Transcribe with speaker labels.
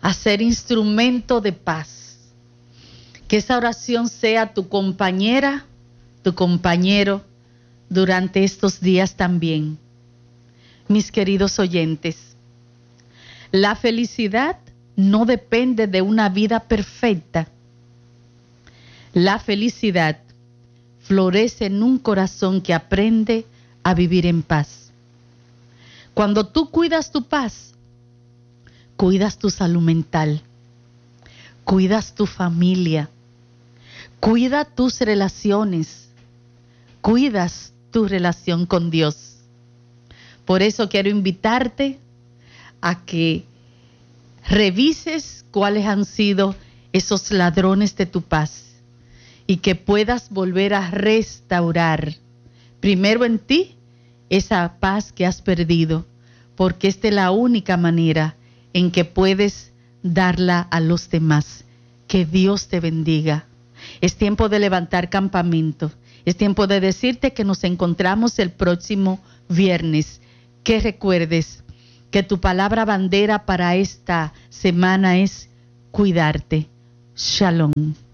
Speaker 1: a ser instrumento de paz. Que esa oración sea tu compañera, tu compañero durante estos días también. Mis queridos oyentes, la felicidad no depende de una vida perfecta. La felicidad florece en un corazón que aprende a vivir en paz. Cuando tú cuidas tu paz, cuidas tu salud mental, cuidas tu familia, cuida tus relaciones, cuidas tu relación con Dios. Por eso quiero invitarte a que revises cuáles han sido esos ladrones de tu paz y que puedas volver a restaurar primero en ti esa paz que has perdido, porque esta es la única manera en que puedes darla a los demás. Que Dios te bendiga. Es tiempo de levantar campamento. Es tiempo de decirte que nos encontramos el próximo viernes. Que recuerdes que tu palabra bandera para esta semana es cuidarte. Shalom.